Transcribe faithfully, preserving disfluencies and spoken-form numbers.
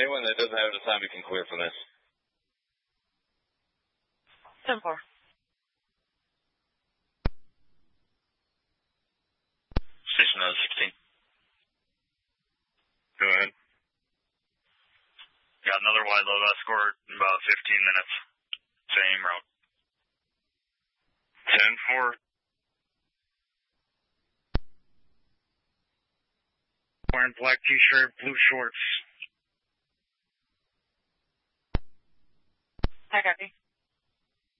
Anyone that doesn't have an assignment can clear from this. ten four. Station uh, sixteen. Go ahead. Got another wide load escort in about fifteen minutes. Same route. ten four. Wearing black t-shirt, blue shorts. I copy.